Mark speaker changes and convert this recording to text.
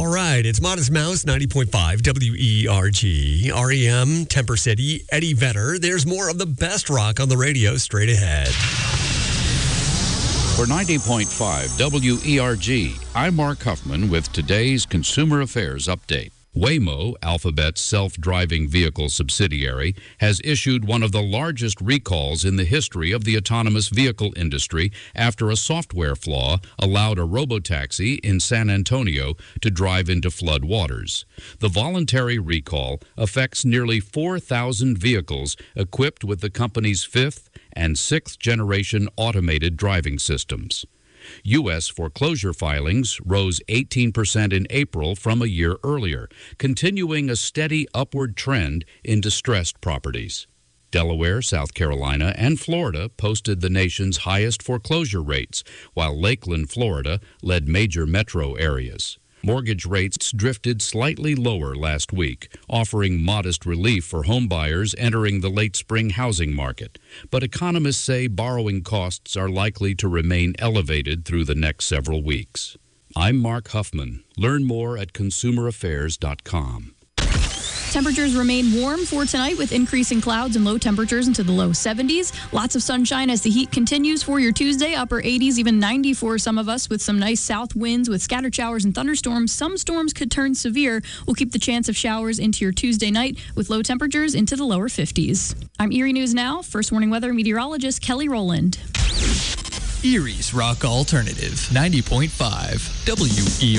Speaker 1: right, it's Modest Mouse, 90.5 WERG, REM, Temper City, Eddie Vedder. There's more of the best rock on the radio straight ahead.
Speaker 2: For 90.5 WERG, I'm Mark Huffman with today's Consumer Affairs Update. Waymo, Alphabet's self-driving vehicle subsidiary, has issued one of the largest recalls in the history of the autonomous vehicle industry after a software flaw allowed a robotaxi in San Antonio to drive into flood waters. The voluntary recall affects nearly 4,000 vehicles equipped with the company's fifth and sixth generation automated driving systems. U.S. foreclosure filings rose 18% in April from a year earlier, continuing a steady upward trend in distressed properties. Delaware, South Carolina, and Florida posted the nation's highest foreclosure rates, while Lakeland, Florida, led major metro areas. Mortgage rates drifted slightly lower last week, offering modest relief for homebuyers entering the late spring housing market. But economists say borrowing costs are likely to remain elevated through the next several weeks. I'm Mark Huffman. Learn more at consumeraffairs.com.
Speaker 3: Temperatures remain warm for tonight with increasing clouds and low temperatures into the low 70s. Lots of sunshine as the heat continues for your Tuesday. Upper 80s, even 90 for some of us with some nice south winds with scattered showers and thunderstorms. Some storms could turn severe. We'll keep the chance of showers into your Tuesday night with low temperatures into the lower 50s. I'm Erie News Now. First Warning Weather meteorologist Kelly Rowland.
Speaker 4: Erie's Rock Alternative, 90.5 WERG.